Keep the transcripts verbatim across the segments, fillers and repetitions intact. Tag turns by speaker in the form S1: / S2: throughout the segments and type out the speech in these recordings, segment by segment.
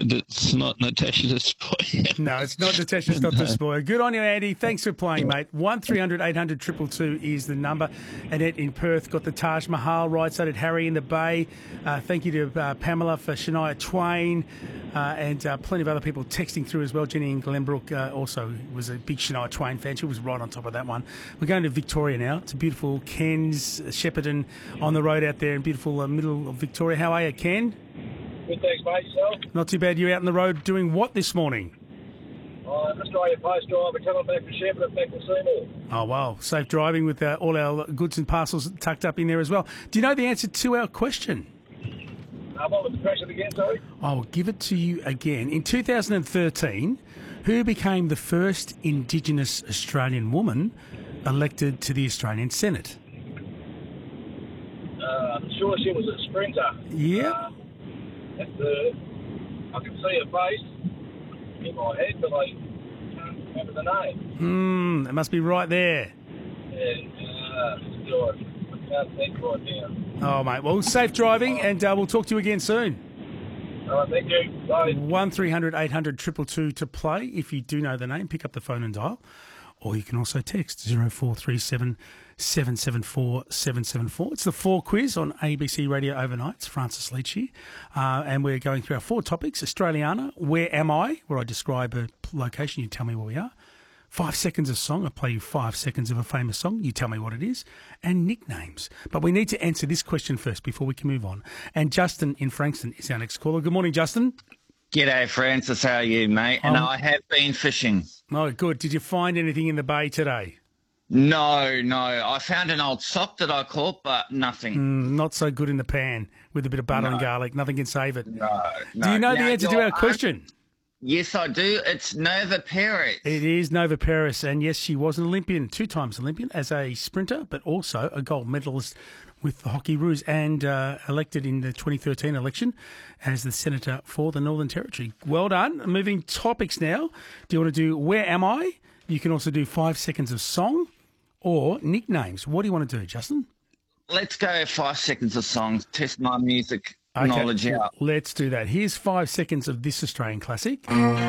S1: it's not Natasha Despoy.
S2: No, it's not Natasha Stop Despoy. Good on you, Andy. Thanks for playing, mate. one three hundred eight hundred two two two is the number. Annette in Perth got the Taj Mahal right. So did Harry in the Bay. Uh, thank you to uh, Pamela for Shania Twain. Uh, and uh, plenty of other people texting through as well. Jenny in Glenbrook uh, also was a big Shania Twain fan. She was right on top of that one. We're going to Victoria now. It's a beautiful Ken's, Shepparton on the road out there in beautiful uh, middle of Victoria. How are you, Ken?
S3: Good, thanks, mate. Yourself?
S2: Not too bad. You out on the road doing what this morning?
S3: Uh, just driving a post drive. We're coming back from Shepparton, back to Seymour.
S2: Oh, wow. Safe driving with uh, all our goods and parcels tucked up in there as well. Do you know the answer to our question?
S3: Uh, what was the question again, sorry?
S2: I'll give it to you again. In two thousand thirteen, who became the first Indigenous Australian woman elected to the Australian Senate?
S3: Uh, I'm sure she was a sprinter.
S2: Yeah.
S3: Uh, at the, I can see her face in my head, but I can't remember the name.
S2: Hmm, it must be right there.
S3: Yeah, uh, sure. I can't think right now.
S2: Oh, mate. Well, safe driving, and uh, we'll talk to you again soon.
S3: All right, thank you. Bye.
S2: one three hundred eight hundred two two two to play. If you do know the name, pick up the phone and dial. Or you can also text zero four three seven seven seven four seven seven four. It's the four quiz on A B C Radio Overnight. It's Francis Leach here. Uh, and we're going through our four topics. Australiana, Where Am I? Where I describe a location, you tell me where we are. Five seconds of song. I play you five seconds of a famous song. You tell me what it is. And nicknames. But we need to answer this question first before we can move on. And Justin in Frankston is our next caller. Good morning, Justin.
S4: G'day, Francis. How are you, mate? And
S2: Um,
S4: I have been fishing.
S2: Oh, good. Did you find anything in the bay today?
S4: No, no. I found an old sock that I caught, but nothing.
S2: Mm, not so good in the pan with a bit of butter
S4: No.
S2: and garlic. Nothing can save it.
S4: No, no.
S2: Do you know
S4: Now,
S2: the answer to
S4: your
S2: our question?
S4: Yes, I do. It's Nova Peris.
S2: It is Nova Peris, and yes, she was an Olympian, two times Olympian as a sprinter, but also a gold medalist with the Hockey Roos, and uh, elected in the twenty thirteen election as the Senator for the Northern Territory. Well done. Moving topics now. Do you want to do Where Am I? You can also do five seconds of song or nicknames. What do you want to do, Justin?
S4: Let's go five seconds of songs. Test my music knowledge out.
S2: Let's do that. Here's five seconds of this Australian classic.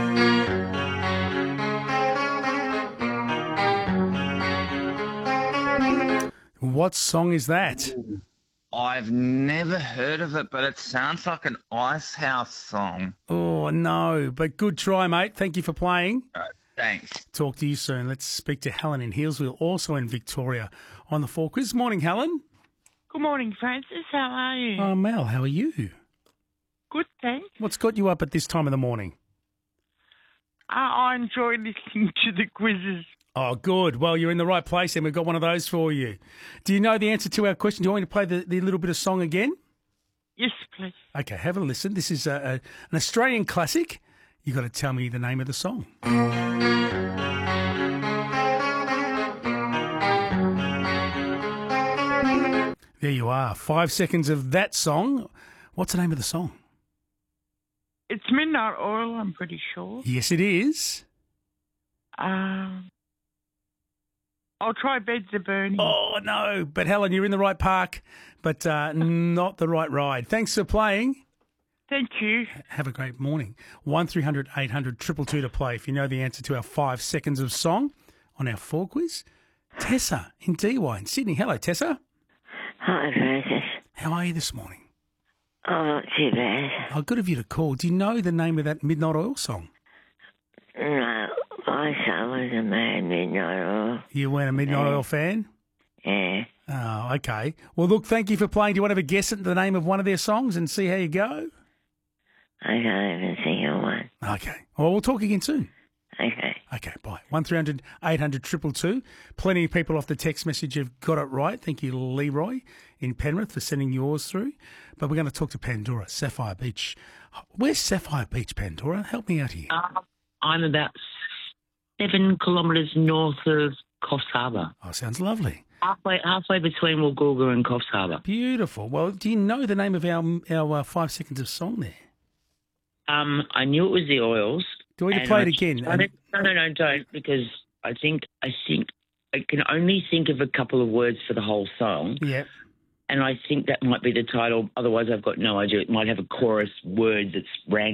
S2: What song is that?
S4: I've never heard of it, but it sounds like an Ice House song.
S2: Oh, no, but good try, mate. Thank you for playing.
S4: All right, thanks.
S2: Talk to you soon. Let's speak to Helen in Healesville, also in Victoria, on the four quiz. Morning, Helen.
S5: Good morning, Francis. How are you?
S2: Oh, Mel, how are you?
S5: Good, thanks.
S2: What's got you up at this time of the morning?
S5: Uh, I enjoy listening to the quizzes.
S2: Oh, good. Well, you're in the right place, and we've got one of those for you. Do you know the answer to our question? Do you want me to play the, the little bit of song again?
S5: Yes, please.
S2: Okay, have a listen. This is a, a, an Australian classic. You've got to tell me the name of the song. There you are. Five seconds of that song. What's the name of the song?
S5: It's Midnight Oil, I'm pretty sure.
S2: Yes, it is.
S5: Um, I'll try Beds Are Burning.
S2: Oh, no. But, Helen, you're in the right park, but uh, not the right ride. Thanks for playing.
S5: Thank you.
S2: Have a great morning. one three hundred eight hundred two two two to play if you know the answer to our five seconds of song on our four quiz. Tessa in D Y in Sydney. Hello, Tessa.
S6: Hi, Francis.
S2: How are you this morning?
S6: Oh, not too bad.
S2: Oh, good of you to call. Do you know the name of that Midnight Oil song?
S6: No, my son was a man, Midnight Oil.
S2: You weren't a Midnight Oil fan?
S6: Yeah.
S2: Oh, okay. Well, look, thank you for playing. Do you want to have a guess at the name of one of their songs and see how you go?
S6: I can't even think of one.
S2: Okay. Well, we'll talk again soon.
S6: Okay.
S2: Okay, bye. one three hundred eight hundred two two two. Plenty of people off the text message have got it right. Thank you, Leroy in Penrith, for sending yours through. But we're going to talk to Pandora, Sapphire Beach. Where's Sapphire Beach, Pandora? Help me out here.
S7: Uh, I'm about seven kilometres north of Coffs Harbour.
S2: Oh, sounds lovely.
S7: Halfway, halfway between Woolgoolga and Coffs Harbour.
S2: Beautiful. Well, do you know the name of our our uh, five seconds of song there?
S7: Um, I knew it was the Oils.
S2: Do we need to
S7: and
S2: play
S7: I-
S2: it again?
S7: No, no, no, no, don't, because I think I think I can only think of a couple of words for the whole song.
S2: Yeah.
S7: And I think that might be the title. Otherwise, I've got no idea. It might have a chorus word that's random.